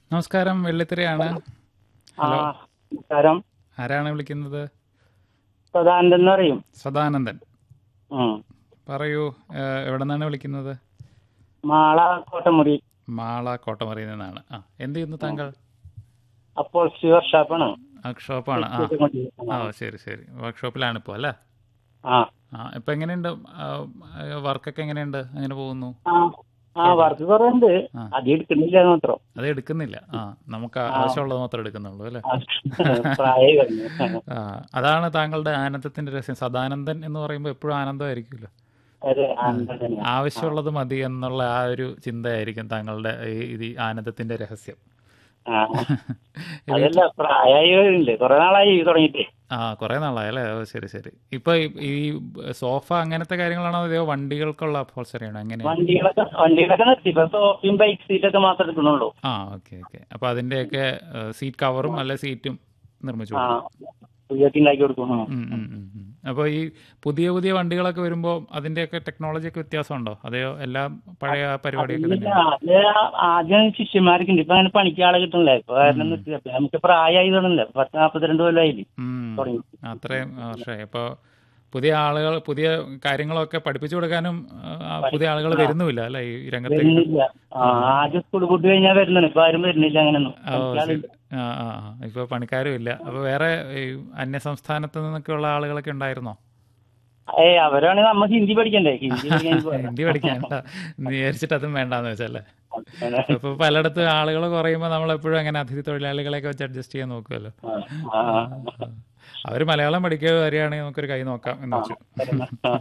നമസ്കാരം, വെള്ളിത്തിരയാണ്. ആ ഹലോ, നമസ്കാരം. ആരാണ് വിളിക്കുന്നത്? സദാനന്ദൻ എന്ന് പറയും. സദാനന്ദൻ. ഉം. പറയൂ, എവിടെ നിന്നാണ് വിളിക്കുന്നത്? മാള കോട്ടമുറി. മാള കോട്ടമറിയിൽ നിന്നാണ്. എന്ത് ചെയ്യുന്നു താങ്കൾ? അപ്പോൾ വർക്ക്ഷോപ്പാണ്. വർക്ക്ഷോപ്പാണ്. ശരി ശരി, വർക്ക്ഷോപ്പിലാണ് ഇപ്പോൾ അല്ലേ? ആ ഇപ്പം എങ്ങനെയുണ്ട്? വർക്കൊക്കെ എങ്ങനെയുണ്ട്? എങ്ങനെ പോകുന്നു? വർക്ക് കുറവുണ്ട്. ആ അത് എടുക്കുന്നില്ല മാത്രം. അത് എടുക്കുന്നില്ല. നമുക്ക് ആവശ്യമുള്ളത് മാത്രം എടുക്കുന്നുള്ളൂ അല്ലേ? പ്രായമായി കഴിഞ്ഞു. അതാണ് താങ്കളുടെ ആനന്ദത്തിന്റെ രഹസ്യം. സദാനന്ദൻ എന്ന് പറയുമ്പോൾ എപ്പോഴും ആനന്ദമായിരിക്കുമല്ലോ. അതെ, ആനന്ദം തന്നെ. ആവശ്യമുള്ളത് മതി എന്നുള്ള ആ ഒരു ചിന്തയായിരിക്കും താങ്കളുടെ ഈ ആനന്ദത്തിന്റെ രഹസ്യം. അതല്ല, പ്രായമായി വരുന്നില്ലേ, കുറെ നാളായി തുടങ്ങിയിട്ട്. കുറെ നാളായല്ലേ? ശരി ശരി. ഇപ്പൊ ഈ സോഫ അങ്ങനത്തെ കാര്യങ്ങളാണോ, അതെയോ വണ്ടികൾക്കുള്ള അപ്ഹോൾസ്റ്ററിയാണോ? എങ്ങനെയാ? വണ്ടികളൊക്കെ നിർത്തി. ഇപ്പൊ സോഫയും ബൈക്ക് സീറ്റൊക്കെ മാത്രമേ എടുക്കുന്നുള്ളൂ. Okay okay. അപ്പൊ അതിന്റെയൊക്കെ സീറ്റ് കവറും അല്ലെ സീറ്റും നിർമ്മിച്ചു കൊടുക്കും. ഉണ്ടാക്കി കൊടുക്കുന്നു. അപ്പോൾ ഈ പുതിയ പുതിയ വണ്ടികളൊക്കെ വരുമ്പോൾ അതിന്റെയൊക്കെ ടെക്നോളജിയൊക്കെ വ്യത്യാസമുണ്ടോ, അതെയോ എല്ലാം പഴയ പരിപാടിയൊക്കെ തന്നെയാണ്? ആദ്യം ശിഷ്യന്മാർക്ക് ഉണ്ട്. ഇപ്പൊ അങ്ങനെ പണിക്ക് ആളെ കിട്ടുന്നില്ല. ഇപ്പൊ കാരണം നിർത്തി. നമുക്ക് പ്രായമായി തുടങ്ങില്ല. 10-42 കൊല്ലമായില്ലേ തുടങ്ങി. അത്രയും വർഷമായി. അപ്പോൾ പുതിയ ആളുകൾ, പുതിയ കാര്യങ്ങളൊക്കെ പഠിപ്പിച്ചു കൊടുക്കാനും പുതിയ ആളുകൾ വരുന്നുമില്ല അല്ലെ ഈ രംഗത്തേക്ക്? വരുന്നില്ല. ആദ്യം സ്കൂൾ കൂട്ടി കഴിഞ്ഞാൽ വരുന്നുണ്ട്. ഇപ്പൊ ആരും വരുന്നില്ല അങ്ങനെയൊന്നും. ഇപ്പൊ പണിക്കാരും ഇല്ല. അപ്പൊ വേറെ ഈ അന്യ സംസ്ഥാനത്ത് നിന്നൊക്കെ ഉള്ള ആളുകളൊക്കെ ഉണ്ടായിരുന്നോ? അവരാണെങ്കിൽ നമ്മ ഹിന്ദി പഠിക്കണ്ടേ? ഹിന്ദി പഠിക്കാനല്ല വിചാരിച്ചിട്ട് അതും വേണ്ടാന്ന് വെച്ചല്ലേ? അപ്പൊ പലയിടത്തും ആളുകൾ കുറയുമ്പോൾ നമ്മളെപ്പോഴും അങ്ങനെ അതിഥി തൊഴിലാളികളെയൊക്കെ വെച്ച് അഡ്ജസ്റ്റ് ചെയ്യാൻ നോക്കുമല്ലോ. അവര് മലയാളം പഠിക്കുക വരികയാണെങ്കിൽ നമുക്കൊരു കൈ നോക്കാം എന്ന് വെച്ചു.